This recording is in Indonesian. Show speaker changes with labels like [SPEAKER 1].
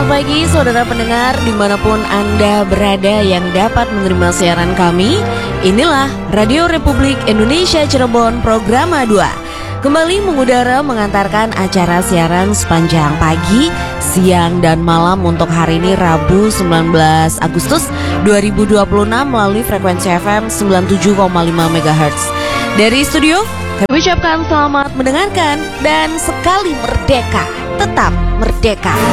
[SPEAKER 1] pagi saudara pendengar dimanapun Anda berada yang dapat menerima siaran kami. Inilah Radio Republik Indonesia Cirebon Programa 2. Kembali mengudara mengantarkan acara siaran sepanjang pagi, siang dan malam untuk hari ini Rabu 19 Agustus 2026 melalui frekuensi FM 97,5 MHz. Dari studio kami ucapkan selamat mendengarkan dan sekali merdeka, tetap merdeka.